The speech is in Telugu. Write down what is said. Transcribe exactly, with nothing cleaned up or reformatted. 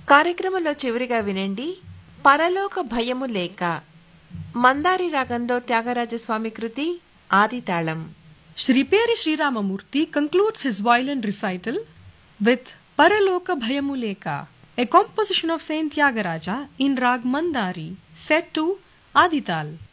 కార్యక్రమంలో చివరిగా వినండి పరలోక భయము లేక మందారి రాగంలో త్యాగరాజస్వామి కృతి ఆదితాళం. Shriperi Sriramamurthy concludes his violin recital with Paraloka Bhayamuleka, a composition of Saint Tyagaraja in Rag Mandari, set to Adital.